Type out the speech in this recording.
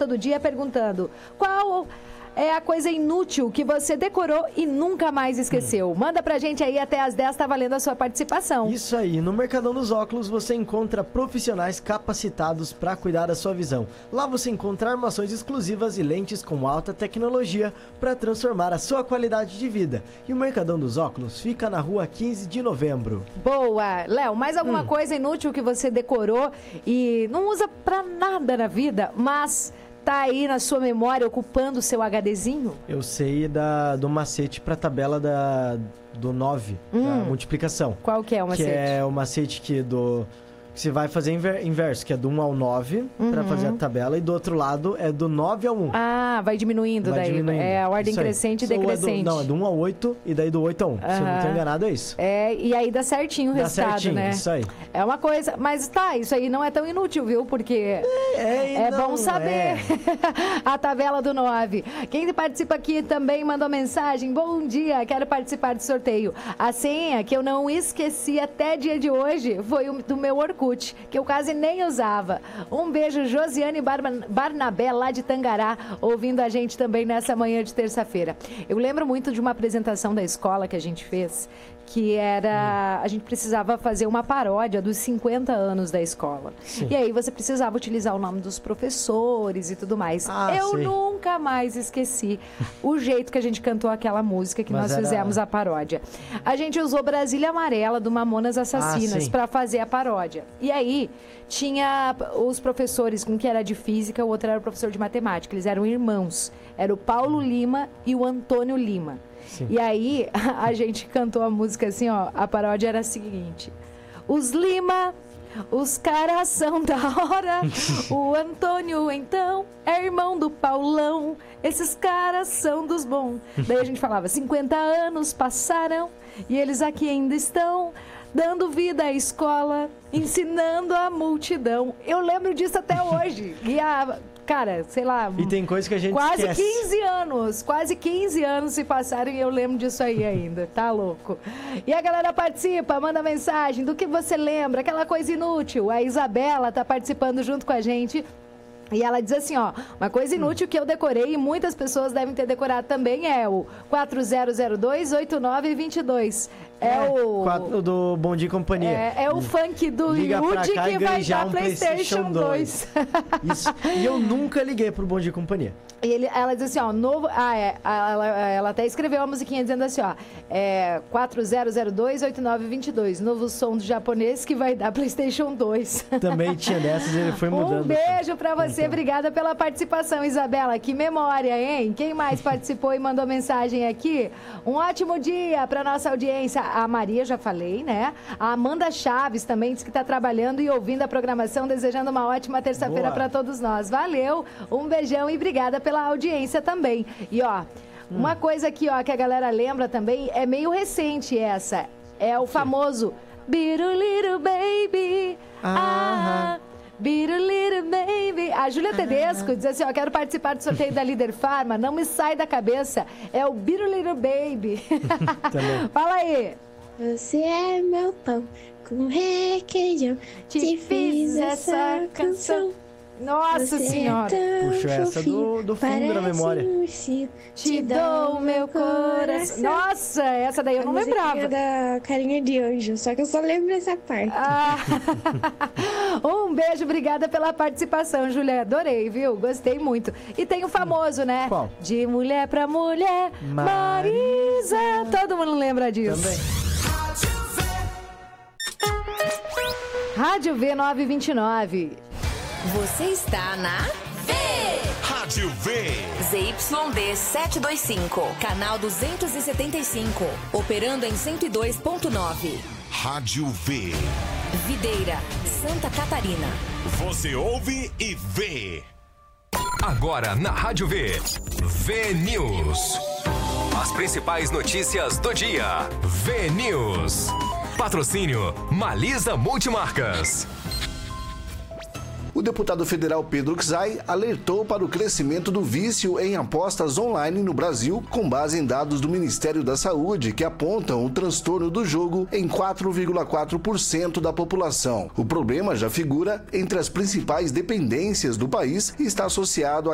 pergunta do dia perguntando: qual é a coisa inútil que você decorou e nunca mais esqueceu? Manda pra gente aí, até às 10 tá valendo a sua participação. Isso aí, no Mercadão dos Óculos você encontra profissionais capacitados para cuidar da sua visão. Lá você encontra armações exclusivas e lentes com alta tecnologia para transformar a sua qualidade de vida. E o Mercadão dos Óculos fica na rua 15 de novembro. Boa! Léo, mais alguma coisa inútil que você decorou e não usa pra nada na vida, mas tá aí na sua memória, ocupando o seu HDzinho? Eu sei do macete para tabela do 9, da multiplicação. Qual que é o macete? Que é o macete que você vai fazer inverso, que é do 1 ao 9 para fazer a tabela, e do outro lado é do 9 ao 1. Ah, vai diminuindo daí. Diminuindo. É a ordem crescente e decrescente. É do 1 ao 8 e daí do 8 ao 1. Se eu não estou enganado, é isso. E aí dá certinho o resultado, certinho, né? Isso aí. É uma coisa, mas isso aí não é tão inútil, viu? Porque é bom saber a tabela do 9. Quem participa aqui também mandou mensagem: bom dia, quero participar do sorteio. A senha que eu não esqueci até dia de hoje foi do meu Orkut, que eu quase nem usava. Um beijo, Josiane Barnabé, lá de Tangará, ouvindo a gente também nessa manhã de terça-feira. Eu lembro muito de uma apresentação da escola que a gente fez, que era... A gente precisava fazer uma paródia dos 50 anos da escola. Sim. E aí você precisava utilizar o nome dos professores e tudo mais. Eu nunca mais esqueci o jeito que a gente cantou aquela música que nós fizemos a paródia. A gente usou Brasília Amarela, do Mamonas Assassinas, para fazer a paródia. E aí tinha os professores, um que era de física, o outro era o professor de matemática. Eles eram irmãos. Era o Paulo Lima e o Antônio Lima. Sim. E aí a gente cantou a música assim, ó. A paródia era a seguinte: os Lima, os caras são da hora. O Antônio, então, é irmão do Paulão. Esses caras são dos bons. Daí a gente falava: 50 anos passaram e eles aqui ainda estão, dando vida à escola, ensinando a multidão. Eu lembro disso até hoje. E cara, sei lá... E tem coisa que a gente quase 15 anos se passaram e eu lembro disso aí ainda. Tá louco? E a galera participa, manda mensagem do que você lembra, aquela coisa inútil. A Isabela tá participando junto com a gente. E ela diz assim, ó: uma coisa inútil que eu decorei e muitas pessoas devem ter decorado também é o 4002-8922. O do Bom Dia e Companhia. É o funk do Yudi que vai dar PlayStation 2. Isso. E eu nunca liguei pro Bom Dia e Companhia. E ela diz assim, ó, novo... ela até escreveu uma musiquinha dizendo assim, ó, 4002-8922, novo som do japonês que vai dar PlayStation 2. Também tinha dessas e ele foi mudando. Um beijo pra você, então. Obrigada pela participação, Isabela. Que memória, hein? Quem mais participou e mandou mensagem aqui? Um ótimo dia pra nossa audiência. A Maria, já falei, né? A Amanda Chaves também disse que tá trabalhando e ouvindo a programação, desejando uma ótima terça-feira pra todos nós. Valeu, um beijão e obrigada pela audiência também. E ó, uma coisa aqui, ó, que a galera lembra também, é meio recente essa. É o famoso Biru Little Baby. Biru Little Baby. A Júlia Tedesco diz assim, ó: quero participar do sorteio da Líder Farma, não me sai da cabeça. É o Biru Little Baby. Fala aí. Você é meu pão com requeijão, te fiz essa canção. Nossa Senhora! Puxou essa do fundo da memória. Te dou meu coração. Nossa, essa daí eu não lembrava. Da Carinha de Anjo, só que eu só lembro essa parte. Um beijo, obrigada pela participação, Júlia. Adorei, viu? Gostei muito. E tem o famoso, né? Qual? De mulher pra mulher, Marisa. Todo mundo lembra disso. Também. Rádio V929. Você está na V. Rádio V. ZYD 725, canal 275, operando em 102.9. Rádio V. Videira, Santa Catarina. Você ouve e vê. Agora na Rádio V. V News. As principais notícias do dia. V News. Patrocínio Malisa Multimarcas. O deputado federal Pedro Czai alertou para o crescimento do vício em apostas online no Brasil, com base em dados do Ministério da Saúde, que apontam o transtorno do jogo em 4,4% da população. O problema já figura entre as principais dependências do país e está associado à